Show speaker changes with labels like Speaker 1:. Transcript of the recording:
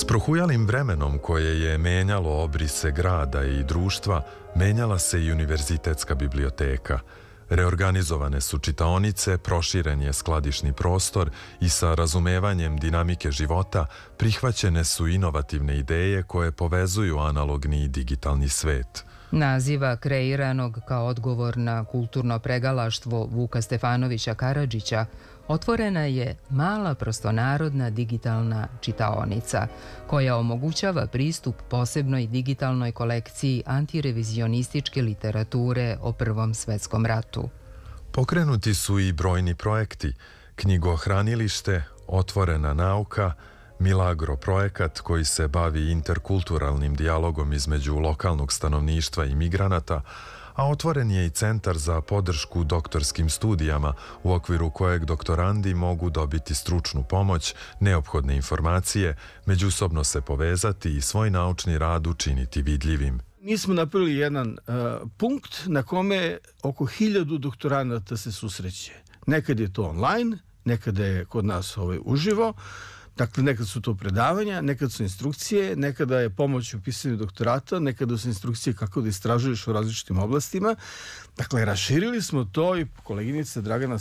Speaker 1: S prohujalim vremenom koje je menjalo obrise grada i društva, menjala se i univerzitetska biblioteka. Reorganizovane su čitaonice, proširen je skladišni prostor i sa razumevanjem dinamike života prihvaćene su inovativne ideje koje povezuju analogni i digitalni svet.
Speaker 2: Naziva kreiranog kao odgovor na kulturno pregalaštvo Vuka Stefanovića Karadžića otvorena je mala prostonarodna digitalna čitaonica koja omogućava pristup posebnoj digitalnoj kolekciji antirevizionističke literature o Prvom svetskom ratu.
Speaker 1: Pokrenuti su i brojni projekti, knjigohranilište, otvorena nauka, Milagro projekat koji se bavi interkulturalnim dijalogom između lokalnog stanovništva i migranata, a otvoren je i centar za podršku doktorskim studijama u okviru kojeg doktorandi mogu dobiti stručnu pomoć, neophodne informacije, međusobno se povezati i svoj naučni rad učiniti vidljivim.
Speaker 3: Mi smo napravili jedan punkt na kome oko 1000 doktoranata se susreće. Nekad je to online, nekad je kod nas uživo. Dakle, nekad su to predavanja, nekad su instrukcije, nekada je pomoć u pisanju doktorata, nekada su instrukcije kako da istražuješ u različitim oblastima. Dakle, raširili smo to i koleginica Dragana